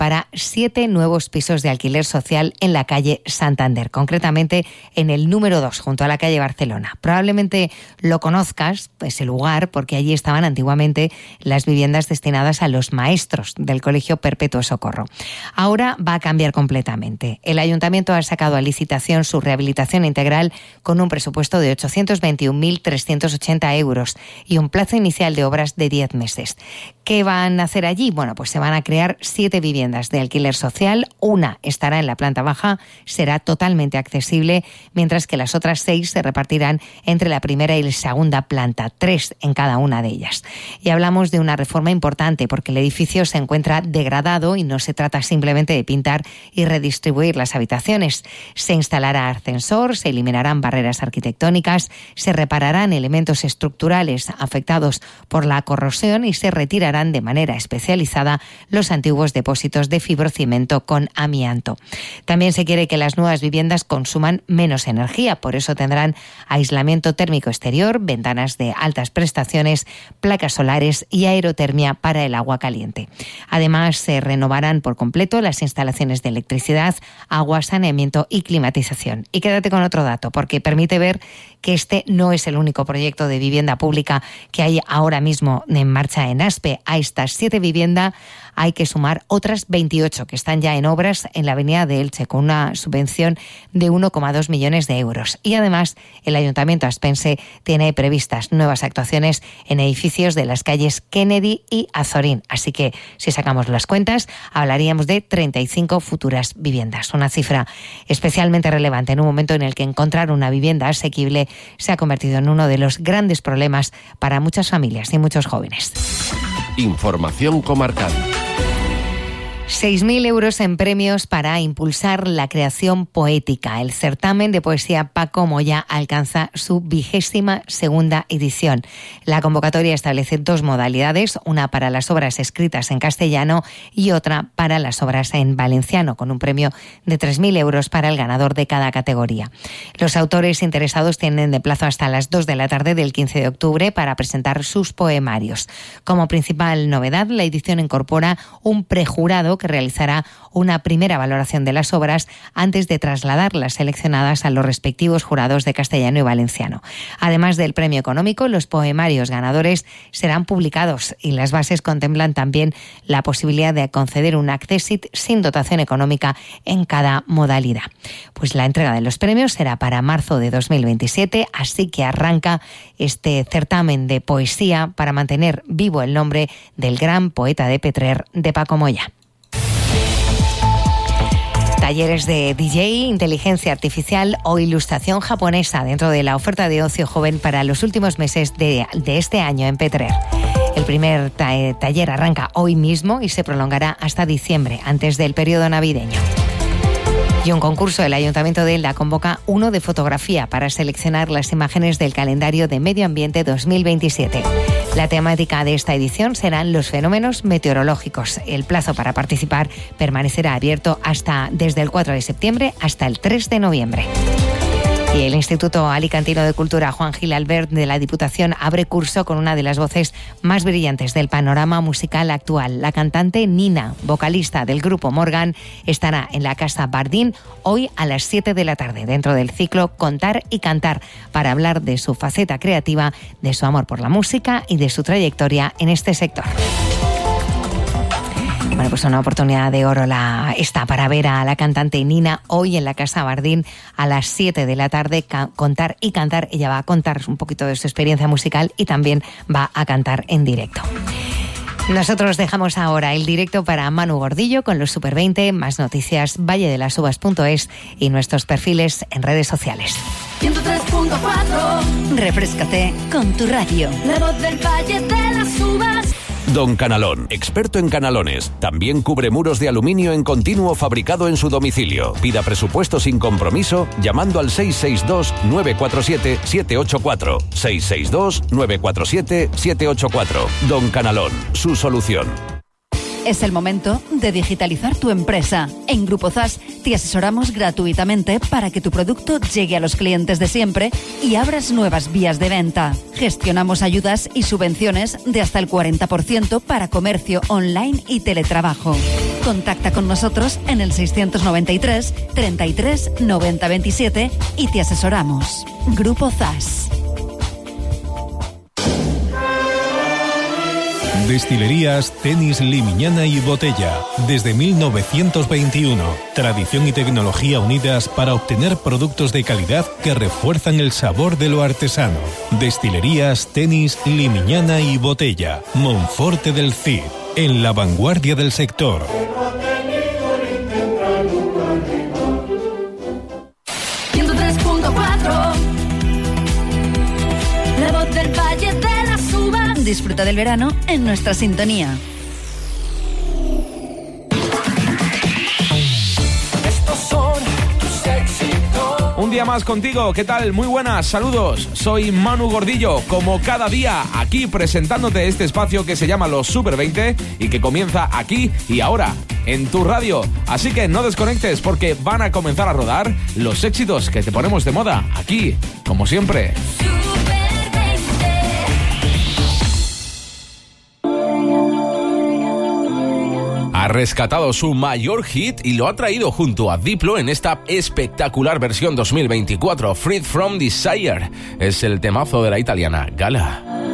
para 7 nuevos pisos de alquiler social en la calle Santander, concretamente en el número 2, junto a la calle Barcelona. Probablemente lo conozcas, ese lugar, porque allí estaban antiguamente las viviendas destinadas a los maestros del Colegio Perpetuo Socorro. Ahora va a cambiar completamente. El Ayuntamiento ha sacado a licitación su rehabilitación integral con un presupuesto de 821.380 euros y un plazo inicial de obras de 10 meses. ¿Qué van a hacer allí? Bueno, pues se van a crear 7 viviendas de alquiler social. Una estará en la planta baja, será totalmente accesible, mientras que las otras 6 se repartirán entre la primera y la segunda planta, 3 en cada una de ellas. Y hablamos de una reforma importante porque el edificio se encuentra degradado y no se trata simplemente de pintar y redistribuir las habitaciones. Se instalará ascensor, se eliminarán barreras arquitectónicas, se repararán elementos estructurales afectados por la corrosión y se retirarán de manera especializada los antiguos depósitos de fibrocimento con amianto. También se quiere que las nuevas viviendas consuman menos energía, por eso tendrán aislamiento térmico exterior, ventanas de altas prestaciones, placas solares y aerotermia para el agua caliente. Además, se renovarán por completo las instalaciones de electricidad, agua, saneamiento y climatización. Y quédate con otro dato, porque permite ver que este no es el único proyecto de vivienda pública que hay ahora mismo en marcha en Aspe. A estas 7 viviendas hay que sumar otras 28 que están ya en obras en la avenida de Elche, con una subvención de 1,2 millones de euros. Y además, el Ayuntamiento aspense tiene previstas nuevas actuaciones en edificios de las calles Kennedy y Azorín. Así que, si sacamos las cuentas, hablaríamos de 35 futuras viviendas. Una cifra especialmente relevante en un momento en el que encontrar una vivienda asequible se ha convertido en uno de los grandes problemas para muchas familias y muchos jóvenes. Información comarcal. 6.000 euros en premios para impulsar la creación poética. El certamen de poesía Paco Moya alcanza su 22ª edición. La convocatoria establece 2 modalidades, una para las obras escritas en castellano y otra para las obras en valenciano, con un premio de 3.000 euros para el ganador de cada categoría. Los autores interesados tienen de plazo hasta las 2 de la tarde del 15 de octubre para presentar sus poemarios. Como principal novedad, la edición incorpora un prejurado que realizará una primera valoración de las obras antes de trasladarlas seleccionadas a los respectivos jurados de castellano y valenciano. Además del premio económico, los poemarios ganadores serán publicados y las bases contemplan también la posibilidad de conceder un accésit sin dotación económica en cada modalidad. Pues la entrega de los premios será para marzo de 2027, así que arranca este certamen de poesía para mantener vivo el nombre del gran poeta de Petrer, de Paco Moya. Talleres de DJ, inteligencia artificial o ilustración japonesa dentro de la oferta de ocio joven para los últimos meses de este año en Petrer. El primer taller arranca hoy mismo y se prolongará hasta diciembre, antes del periodo navideño. Y un concurso del Ayuntamiento de Elda convoca uno de fotografía para seleccionar las imágenes del calendario de Medio Ambiente 2027. La temática de esta edición serán los fenómenos meteorológicos. El plazo para participar permanecerá abierto desde el 4 de septiembre hasta el 3 de noviembre. Y el Instituto Alicantino de Cultura Juan Gil Albert de la Diputación abre curso con una de las voces más brillantes del panorama musical actual. La cantante Nina, vocalista del grupo Morgan, estará en la Casa Bardín hoy a las 7 de la tarde, dentro del ciclo Contar y Cantar, para hablar de su faceta creativa, de su amor por la música y de su trayectoria en este sector. Bueno, pues una oportunidad de oro está para ver a la cantante Nina hoy en la Casa Bardín a las 7 de la tarde, Contar y Cantar. Ella va a contar un poquito de su experiencia musical y también va a cantar en directo. Nosotros dejamos ahora el directo para Manu Gordillo con los Super 20, más noticias, valledelasuvas.es y nuestros perfiles en redes sociales. 103.4. Refréscate con tu radio. La voz del Valle de las Uvas. Don Canalón, experto en canalones. También cubre muros de aluminio en continuo fabricado en su domicilio. Pida presupuesto sin compromiso llamando al 662-947-784. 662-947-784. Don Canalón, su solución. Es el momento de digitalizar tu empresa. En Grupo ZAS te asesoramos gratuitamente para que tu producto llegue a los clientes de siempre y abras nuevas vías de venta. Gestionamos ayudas y subvenciones de hasta el 40% para comercio online y teletrabajo. Contacta con nosotros en el 693 33 90 27 y te asesoramos. Grupo ZAS. Destilerías Tenis Limiñana y Botella. Desde 1921. Tradición y tecnología unidas para obtener productos de calidad que refuerzan el sabor de lo artesano. Destilerías Tenis Limiñana y Botella. Monforte del Cid. En la vanguardia del sector. La voz del Valle de las Uvas. Disfruta del verano en nuestra sintonía. Estos son tus éxitos. Un día más contigo, ¿qué tal? Muy buenas, saludos. Soy Manu Gordillo, como cada día, aquí presentándote este espacio que se llama Los Super 20 y que comienza aquí y ahora, en tu radio. Así que no desconectes porque van a comenzar a rodar los éxitos que te ponemos de moda aquí, como siempre. Ha rescatado su mayor hit y lo ha traído junto a Diplo en esta espectacular versión 2024. Freed from Desire es el temazo de la italiana Gala.